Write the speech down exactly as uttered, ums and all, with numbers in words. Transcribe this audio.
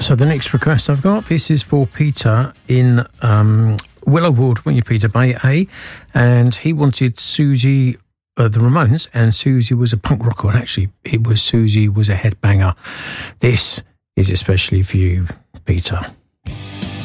So the next request I've got, this is for Peter in um, Willowwood, Winnie Peter Bay A, and he wanted Susie, uh, the Ramones, and Susie was a punk rocker, and actually it was Susie was a headbanger. This is especially for you, Peter.